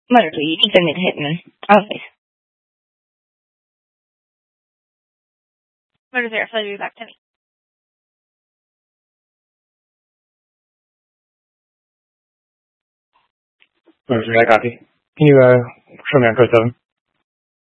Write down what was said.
Motor 2, you can send me to Hitman. Always. Motor 0, so you'll be back to me. Motor 3, I copy. Can you show me on code 7?